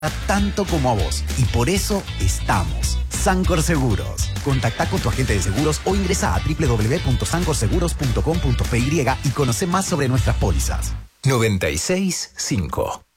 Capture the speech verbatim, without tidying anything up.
tanto como a vos. Y por eso estamos. Sancor Seguros. Contacta con tu agente de seguros o ingresa a doble u doble u doble u punto sancor seguros punto com punto p y y conoce más sobre nuestras pólizas. noventa y seis punto cinco